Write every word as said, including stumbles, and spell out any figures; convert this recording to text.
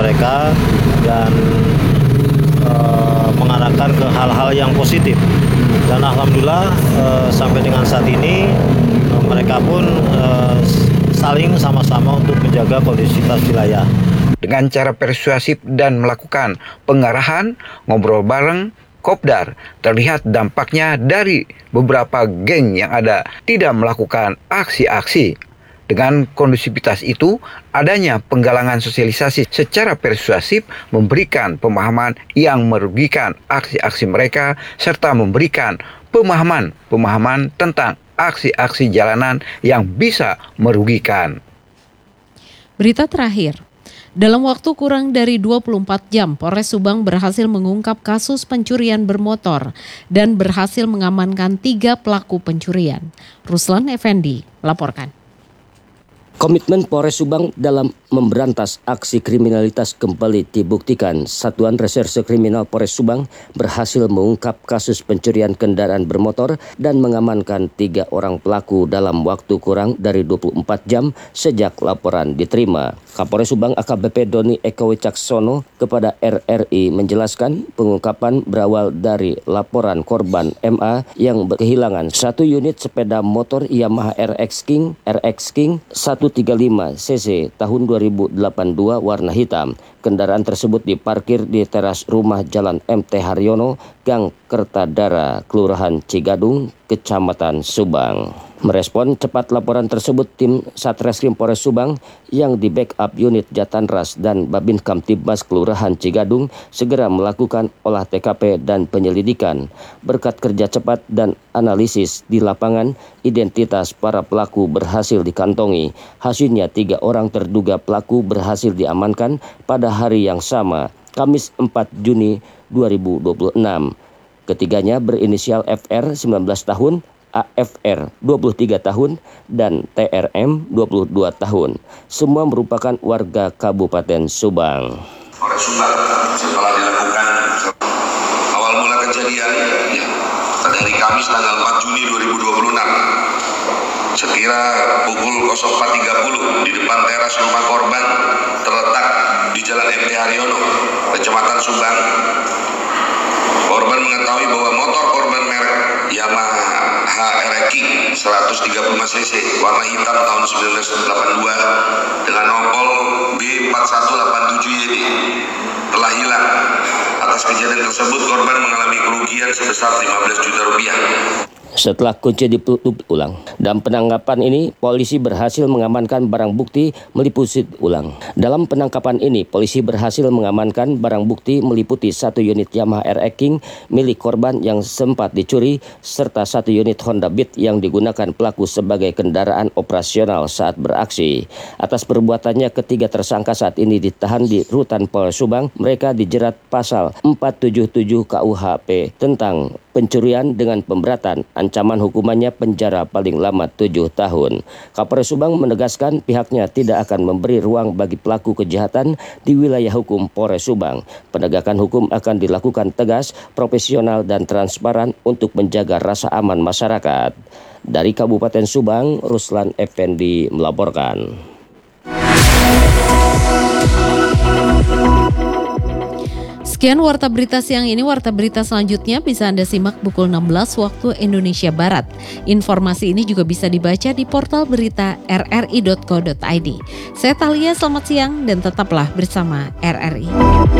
mereka dan uh, mengarahkan ke hal-hal yang positif. Dan alhamdulillah uh, sampai dengan saat ini uh, mereka pun uh, saling sama-sama untuk menjaga kondisivitas wilayah. Dengan cara persuasif dan melakukan pengarahan, ngobrol bareng, kopdar, terlihat dampaknya dari beberapa geng yang ada tidak melakukan aksi-aksi. Dengan kondusivitas itu, adanya penggalangan sosialisasi secara persuasif memberikan pemahaman yang merugikan aksi-aksi mereka serta memberikan pemahaman-pemahaman tentang aksi-aksi jalanan yang bisa merugikan. Berita terakhir. Dalam waktu kurang dari dua puluh empat jam, Polres Subang berhasil mengungkap kasus pencurian bermotor dan berhasil mengamankan tiga pelaku pencurian. Ruslan Effendi melaporkan. Komitmen Polres Subang dalam memberantas aksi kriminalitas kembali dibuktikan. Satuan Reserse Kriminal Polres Subang berhasil mengungkap kasus pencurian kendaraan bermotor dan mengamankan tiga orang pelaku dalam waktu kurang dari dua puluh empat jam sejak laporan diterima. Kapolres Subang A K B P Doni Eko Wicaksono kepada R R I menjelaskan pengungkapan berawal dari laporan korban M A yang kehilangan satu unit sepeda motor Yamaha R X King R X King seratus tiga puluh lima cc tahun dua ribu delapan puluh dua warna hitam. Kendaraan tersebut diparkir di teras rumah Jalan M T Haryono, Gang Kertadara, Kelurahan Cigadung, Kecamatan Subang. Merespon cepat laporan tersebut, tim Satreskrim Polres Subang yang di backup unit Jatanras dan Babin Kamtibmas Kelurahan Cigadung segera melakukan olah T K P dan penyelidikan. Berkat kerja cepat dan analisis di lapangan, identitas para pelaku berhasil dikantongi. Hasilnya tiga orang terduga pelaku berhasil diamankan pada hari yang sama, Kamis empat Juni dua ribu dua puluh enam. Ketiganya berinisial F R sembilan belas tahun, A F R dua puluh tiga tahun, dan T R M dua puluh dua tahun. Semua merupakan warga Kabupaten Subang. Polres Subang setelah dilakukan awal mula kejadian ya, dari Kamis tanggal empat Juni dua ribu dua puluh enam sekira pukul nol empat tiga puluh di depan teras rumah korban terletak di Jalan M T Haryono, Kecamatan Subang. Korban mengetahui bahwa motor korban merek Yamaha H R X King seratus tiga puluh lima cc warna hitam tahun seribu sembilan ratus delapan puluh dua dengan nomor B empat satu delapan tujuh Y D telah hilang. Atas kejadian tersebut korban mengalami kerugian sebesar lima belas juta rupiah. Setelah kunci ditutup ulang, dalam penangkapan ini polisi berhasil mengamankan barang bukti meliputi ulang. Dalam penangkapan ini polisi berhasil mengamankan barang bukti meliputi satu unit Yamaha R X King milik korban yang sempat dicuri serta satu unit Honda Beat yang digunakan pelaku sebagai kendaraan operasional saat beraksi. Atas perbuatannya ketiga tersangka saat ini ditahan di Rutan Polres Subang. Mereka dijerat pasal empat tujuh tujuh K U H P tentang pencurian dengan pemberatan. Ancaman hukumannya penjara paling lama tujuh tahun. Kapolres Subang menegaskan pihaknya tidak akan memberi ruang bagi pelaku kejahatan di wilayah hukum Polres Subang. Penegakan hukum akan dilakukan tegas, profesional, dan transparan untuk menjaga rasa aman masyarakat. Dari Kabupaten Subang, Ruslan Effendi melaporkan. Sekian Warta Berita siang ini. Warta Berita selanjutnya bisa Anda simak pukul enam belas waktu Indonesia Barat. Informasi ini juga bisa dibaca di portal berita r r i dot co dot i d. Saya Talia, selamat siang dan tetaplah bersama R R I.